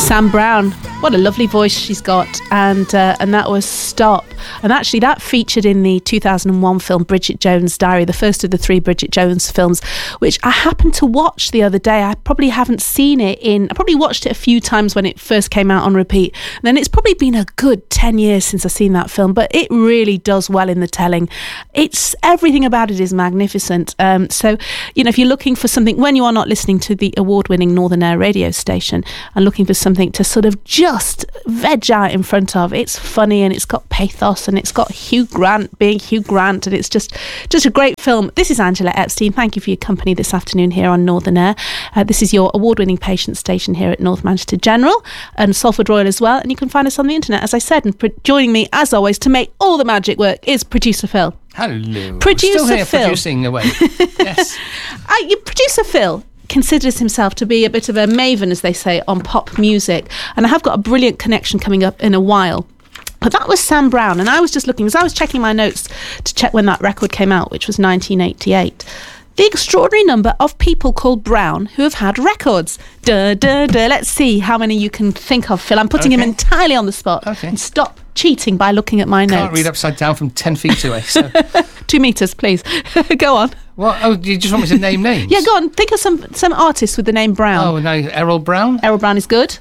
Sam Brown, what a lovely voice she's got, and that was Stop. And actually that featured in the 2001 film Bridget Jones' Diary, the first of the 3 Bridget Jones films, which I happened to watch the other day. I probably haven't seen it I probably watched it a few times when it first came out on repeat. And then it's probably been a good 10 years since I've seen that film, but it really does well in the telling. Everything about it is magnificent. So, if you're looking for something, when you are not listening to the award-winning Northern Air radio station and looking for something to sort of just veg out in front of, it's funny and it's got pathos and it's got Hugh Grant being Hugh Grant, and it's just a great film. This is Angela Epstein. Thank you for your company this afternoon here on Northern Air. This is your award-winning patient station here at North Manchester General and Salford Royal as well, and you can find us on the internet, as I said. And joining me as always to make all the magic work is producer Phil. Hello. Producer Still here Phil. Producing away. Yes. Producer Phil considers himself to be a bit of a maven, as they say, on pop music, and I have got a brilliant connection coming up in a while. But that was Sam Brown, and I was just looking, as I was checking my notes to check when that record came out, which was 1988. The extraordinary number of people called Brown who have had records. Let's see how many you can think of, Phil. I'm putting him entirely on the spot. Okay. And stop cheating by looking at my notes. Can't read upside down from 10 feet away. So. 2 meters, please. Go on. What? Oh, you just want me to name names? Yeah, go on. Think of some artists with the name Brown. Oh, no, Errol Brown? Errol Brown is good.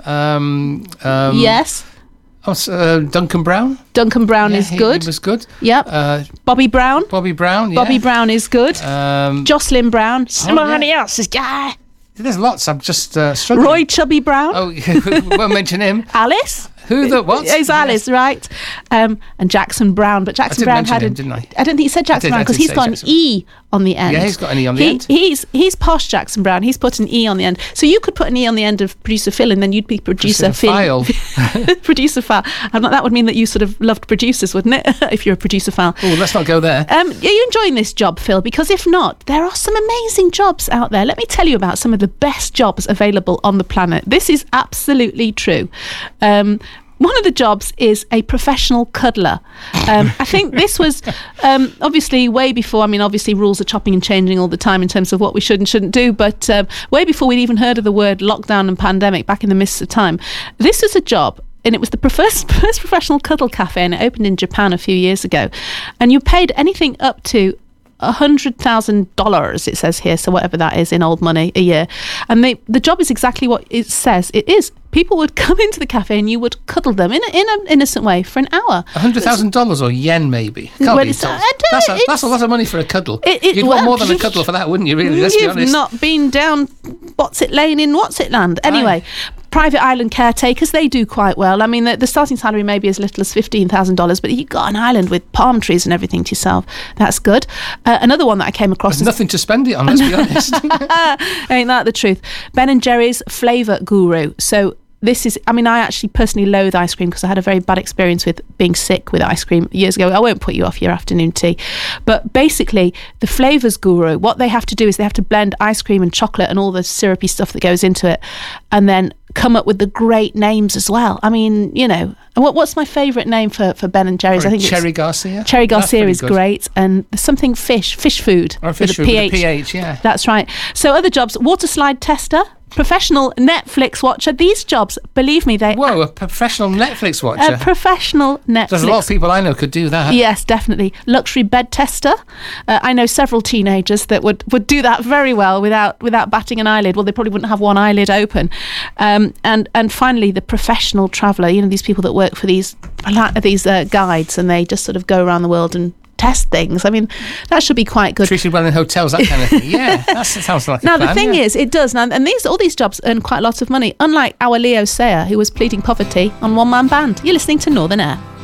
Yes. Oh, Duncan Brown? Duncan Brown is good. He was good. Yep. Bobby Brown. Bobby Brown, yeah. Bobby Brown is good. Jocelyn Brown. Somebody else's guy. There's lots. I'm just struggling. Roy Chubby Brown. Oh, won't mention him. Alice. Who the what? It's Alice, right? And Jackson Brown, but Jackson Brown had didn't I? I don't think he said Jackson Brown because he's got an E on the end. Yeah, he's got an E on the end. He's posh Jackson Brown. He's put an E on the end. So you could put an E on the end of producer Phil, and then you'd be producer Phil. Producer Phil. That would mean that you sort of loved producers, wouldn't it? If you're a producer Phil. Oh, let's not go there. Are you enjoying this job, Phil? Because if not, there are some amazing jobs out there. Let me tell you about some of the best jobs available on the planet. This is absolutely true. One of the jobs is a professional cuddler. I think this was obviously way before, obviously rules are chopping and changing all the time in terms of what we should and shouldn't do, but way before we'd even heard of the word lockdown and pandemic back in the mists of time. This was a job, and it was the first professional cuddle cafe, and it opened in Japan a few years ago. And you paid anything up to $100,000, it says here, so whatever that is in old money, a year. And the job is exactly what it says it is. People would come into the cafe and you would cuddle them in an innocent way for an hour. $100,000 or yen, maybe. Can't be that's a lot of money for a cuddle. You'd want more than a cuddle for that, wouldn't you, really? Let's be honest. You've not been down What's It Lane in What's It Land. Anyway, private island caretakers, they do quite well. The starting salary may be as little as $15,000, but you've got an island with palm trees and everything to yourself. That's good. Another one that I came across... There's nothing to spend it on, let's be honest. Ain't that the truth? Ben & Jerry's Flavour Guru. So... this is, I actually personally loathe ice cream because I had a very bad experience with being sick with ice cream years ago. I won't put you off your afternoon tea. But basically, the Flavours Guru, what they have to do is they have to blend ice cream and chocolate and all the syrupy stuff that goes into it, and then come up with the great names as well. What's my favourite name for Ben & Jerry's? I think Cherry Garcia. Cherry Garcia is good. Great. And there's something fish food. Or fish food with a PH, yeah. That's right. So other jobs, water slide tester, professional Netflix watcher. These jobs, believe me, Whoa, a professional Netflix watcher? A professional Netflix. There's a lot of people I know could do that. Yes, definitely. Luxury bed tester. I know several teenagers that would do that very well without batting an eyelid. Well, they probably wouldn't have one eyelid open. And finally, the professional traveller. These people that work for these guides, and they just sort of go around the world and test things. That should be quite good. Treated well in hotels, that kind of thing. Yeah, that sounds like a plan. Now, the thing is, it does. Now, and all these jobs earn quite a lot of money, unlike our Leo Sayer, who was pleading poverty on one-man band. You're listening to Northern Air.